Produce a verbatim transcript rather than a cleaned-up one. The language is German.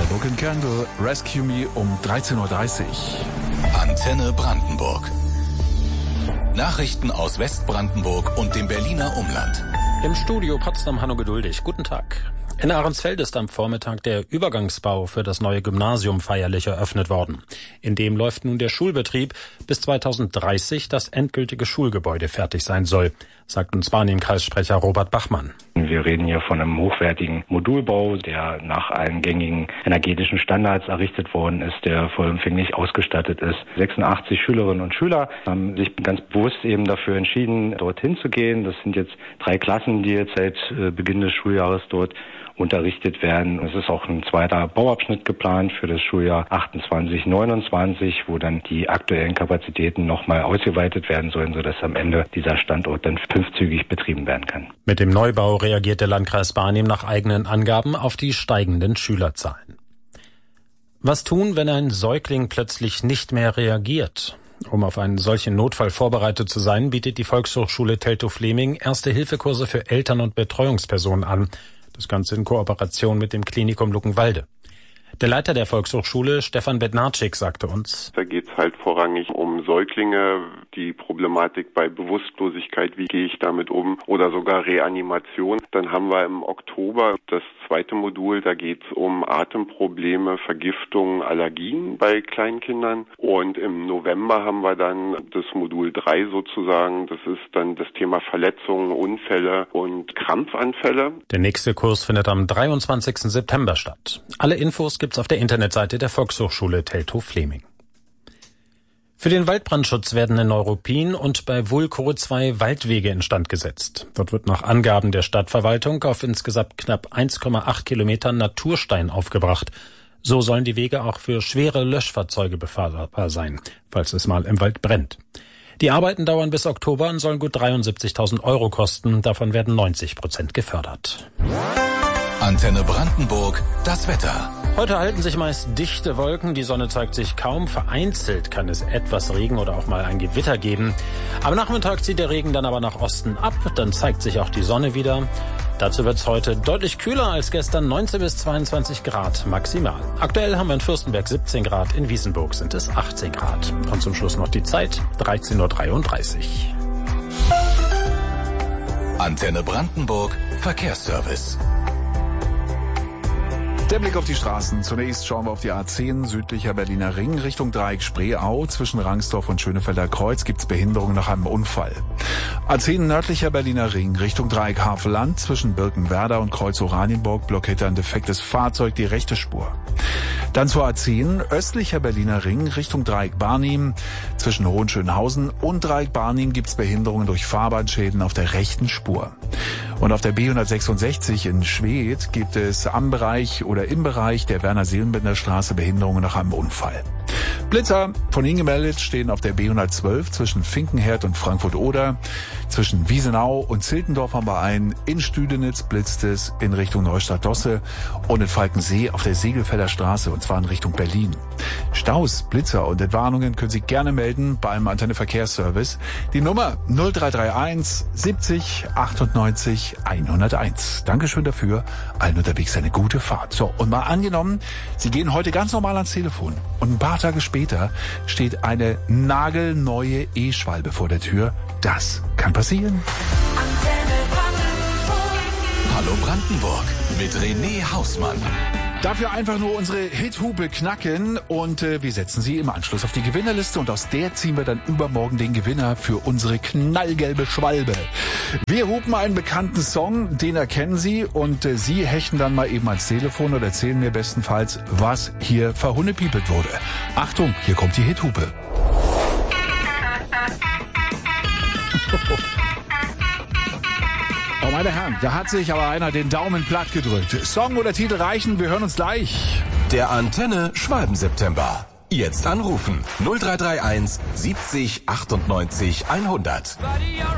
Broken Candle, Rescue Me um dreizehn Uhr dreißig. Antenne Brandenburg. Nachrichten aus Westbrandenburg und dem Berliner Umland. Im Studio Potsdam Hanno Geduldig. Guten Tag. In Ahrensfeld ist am Vormittag der Übergangsbau für das neue Gymnasium feierlich eröffnet worden. In dem läuft nun der Schulbetrieb, bis zweitausenddreißig das endgültige Schulgebäude fertig sein soll, sagt uns Barnim-Kreissprecher Robert Bachmann. Wir reden hier von einem hochwertigen Modulbau, der nach allen gängigen energetischen Standards errichtet worden ist, der vollumfänglich ausgestattet ist. sechsundachtzig Schülerinnen und Schüler haben sich ganz bewusst eben dafür entschieden, dorthin zu gehen. Das sind jetzt drei Klassen, die jetzt seit Beginn des Schuljahres dort unterrichtet werden. Es ist auch ein zweiter Bauabschnitt geplant für das Schuljahr achtundzwanzig neunundzwanzig, wo dann die aktuellen Kapazitäten nochmal ausgeweitet werden sollen, sodass am Ende dieser Standort dann fünfzügig betrieben werden kann. Mit dem Neubau reagiert der Landkreis Barnim nach eigenen Angaben auf die steigenden Schülerzahlen. Was tun, wenn ein Säugling plötzlich nicht mehr reagiert? Um auf einen solchen Notfall vorbereitet zu sein, bietet die Volkshochschule Teltow-Fleming Erste-Hilfe-Kurse für Eltern und Betreuungspersonen an. Das Ganze in Kooperation mit dem Klinikum Luckenwalde. Der Leiter der Volkshochschule, Stefan Bednarczyk, sagte uns: Da geht es halt vorrangig um Säuglinge, die Problematik bei Bewusstlosigkeit, wie gehe ich damit um, oder sogar Reanimation. Dann haben wir im Oktober das zweite Modul, da geht es um Atemprobleme, Vergiftungen, Allergien bei Kleinkindern. Und im November haben wir dann das Modul drei sozusagen, das ist dann das Thema Verletzungen, Unfälle und Krampfanfälle. Der nächste Kurs findet am dreiundzwanzigsten September statt. Alle Infos gibt's auf der Internetseite der Volkshochschule Teltow-Fleming. Für den Waldbrandschutz werden in Neuruppin und bei Vulkow zwei Waldwege instand gesetzt. Dort wird nach Angaben der Stadtverwaltung auf insgesamt knapp eins Komma acht Kilometern Naturstein aufgebracht. So sollen die Wege auch für schwere Löschfahrzeuge befahrbar sein, falls es mal im Wald brennt. Die Arbeiten dauern bis Oktober und sollen gut dreiundsiebzigtausend Euro kosten. Davon werden neunzig Prozent gefördert. Antenne Brandenburg, das Wetter. Heute halten sich meist dichte Wolken, die Sonne zeigt sich kaum. Vereinzelt kann es etwas Regen oder auch mal ein Gewitter geben. Am Nachmittag zieht der Regen dann aber nach Osten ab, dann zeigt sich auch die Sonne wieder. Dazu wird es heute deutlich kühler als gestern, neunzehn bis zweiundzwanzig Grad maximal. Aktuell haben wir in Fürstenberg siebzehn Grad, in Wiesenburg sind es achtzehn Grad. Und zum Schluss noch die Zeit, dreizehn Uhr dreiunddreißig. Antenne Brandenburg, Verkehrsservice. Der Blick auf die Straßen. Zunächst schauen wir auf die A zehn, südlicher Berliner Ring, Richtung Dreieck Spreeau. Zwischen Rangsdorf und Schönefelder Kreuz gibt's Behinderungen nach einem Unfall. A zehn, nördlicher Berliner Ring, Richtung Dreieck Havelland. Zwischen Birkenwerder und Kreuz Oranienburg blockiert ein defektes Fahrzeug die rechte Spur. Dann zur A zehn, östlicher Berliner Ring, Richtung Dreieck Barnim. Zwischen Hohenschönhausen und Dreieck Barnim gibt's Behinderungen durch Fahrbahnschäden auf der rechten Spur. Und auf der B hundertsechsundsechzig in Schwedt gibt es am Bereich oder im Bereich der Werner-Seelenbender-Straße Behinderungen nach einem Unfall. Blitzer von Ihnen gemeldet stehen auf der B hundertzwölf zwischen Finkenherd und Frankfurt-Oder. Zwischen Wiesenau und Ziltendorf haben wir einen. In Stüdenitz blitzt es in Richtung Neustadt-Dosse und in Falkensee auf der Segelfelder Straße, und zwar in Richtung Berlin. Staus, Blitzer und Entwarnungen können Sie gerne melden beim Antenne Verkehrsservice. Die Nummer null drei drei eins siebzig achtundneunzig hunderteins. Dankeschön dafür. Allen unterwegs eine gute Fahrt. So, und mal angenommen, Sie gehen heute ganz normal ans Telefon und ein paar Tage später steht eine nagelneue E-Schwalbe vor der Tür. Das kann passieren. Hallo Brandenburg mit René Hausmann. Dafür einfach nur unsere Hithupe knacken und äh, wir setzen sie im Anschluss auf die Gewinnerliste und aus der ziehen wir dann übermorgen den Gewinner für unsere knallgelbe Schwalbe. Wir hupen einen bekannten Song, den erkennen Sie und äh, Sie hechten dann mal eben ans Telefon und erzählen mir bestenfalls, was hier verhunnepiepelt wurde. Achtung, hier kommt die Hithupe. Oh, meine Herren, da hat sich aber einer den Daumen platt gedrückt. Song oder Titel reichen, wir hören uns gleich. Der Antenne Schwalben-September. Jetzt anrufen null drei drei eins siebzig achtundneunzig hundert.